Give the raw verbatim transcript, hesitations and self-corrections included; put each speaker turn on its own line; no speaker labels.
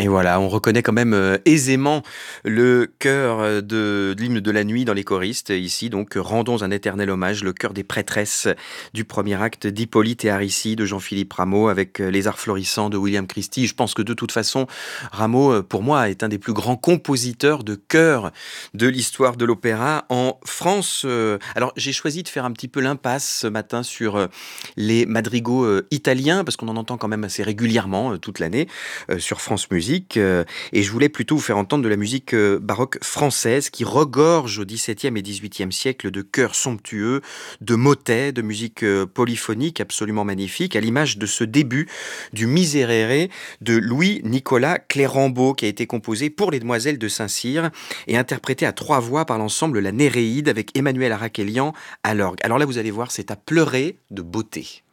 Et voilà, on reconnaît quand même euh, aisément le chœur euh, de, de l'hymne de la nuit dans les choristes. Ici, donc, rendons un éternel hommage, le chœur des prêtresses du premier acte d'Hippolyte et Aricie de Jean-Philippe Rameau avec euh, les arts florissants de William Christie. Je pense que de toute façon, Rameau, euh, pour moi, est un des plus grands compositeurs de chœurs de l'histoire de l'opéra en France. Euh, Alors, j'ai choisi de faire un petit peu l'impasse ce matin sur euh, les madrigaux euh, italiens, parce qu'on en entend quand même assez régulièrement euh, toute l'année euh, sur France Musique. euh, et je voulais plutôt vous faire entendre de la musique euh, baroque française qui regorge au dix-septième et dix-huitième siècle de chœurs somptueux, de motets, de musique euh, polyphonique absolument magnifique, à l'image de ce début du Miserere de Louis-Nicolas Clérambault, qui a été composé pour les Demoiselles de Saint-Cyr et interprété à trois voix par l'ensemble La Néréide avec Emmanuel Arakelian à l'orgue. Alors là, vous allez voir, c'est à pleurer de beauté.